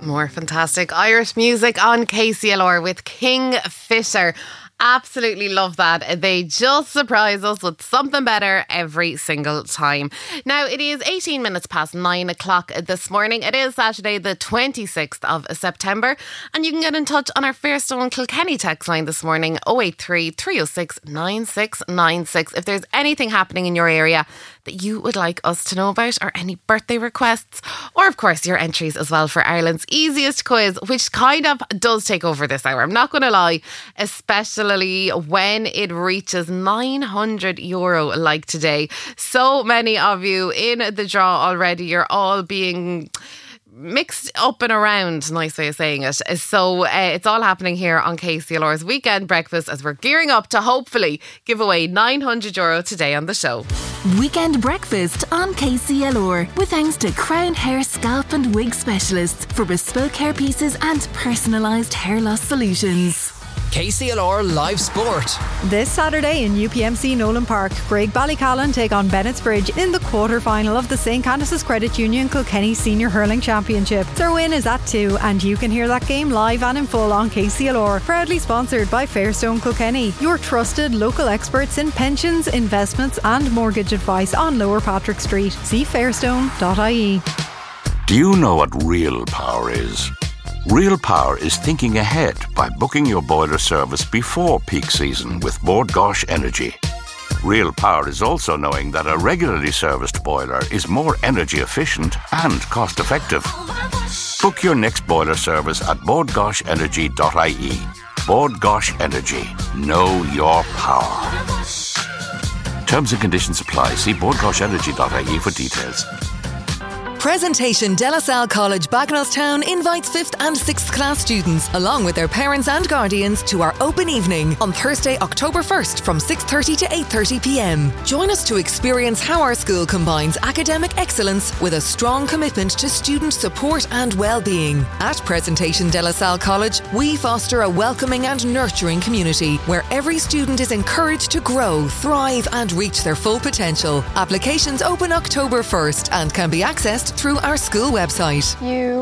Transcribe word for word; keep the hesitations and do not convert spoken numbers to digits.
More fantastic Irish music on K C L R with Kingfisher. Absolutely love that. They just surprise us with something better every single time. Now, it is eighteen minutes past nine o'clock this morning. It is Saturday, the twenty-sixth of September. And you can get in touch on our Fairstone Kilkenny text line this morning, oh eight three, three oh six, nine six nine six. If there's anything happening in your area that you would like us to know about, or any birthday requests, or of course your entries as well for Ireland's easiest quiz, which kind of does take over this hour. I'm not going to lie, especially when it reaches nine hundred euro like today. So many of you in the draw already. You're all being mixed up and around, nice way of saying it. So uh, it's all happening here on K C L R's Weekend Breakfast as we're gearing up to hopefully give away nine hundred euro today on the show. Weekend Breakfast on K C L R with thanks to Crown Hair Scalp and Wig Specialists for bespoke hair pieces and personalised hair loss solutions. K C L R Live Sport. This Saturday in U P M C Nolan Park, Greg Ballycallan take on Bennett's Bridge in the quarter-final of the Saint Candace's Credit Union Kilkenny Senior Hurling Championship. Their win is at two, and you can hear that game live and in full on K C L R. Proudly sponsored by Fairstone Kilkenny, your trusted local experts in pensions, investments and mortgage advice on Lower Patrick Street. See fairstone dot I E. Do you know what real power is? Real power is thinking ahead by booking your boiler service before peak season with Bord Gáis Energy. Real power is also knowing that a regularly serviced boiler is more energy efficient and cost effective. Book your next boiler service at bord gáis energy dot I E. Bord Gáis Energy. Know your power. Terms and conditions apply. See bord gáis energy dot I E for details. Presentation De La Salle College Bagenalstown invites fifth and sixth class students along with their parents and guardians to our open evening on Thursday, October first from six thirty to eight thirty p m. Join us to experience how our school combines academic excellence with a strong commitment to student support and well-being. At Presentation De La Salle College, we foster a welcoming and nurturing community where every student is encouraged to grow, thrive and reach their full potential. Applications open October first and can be accessed through our school website. You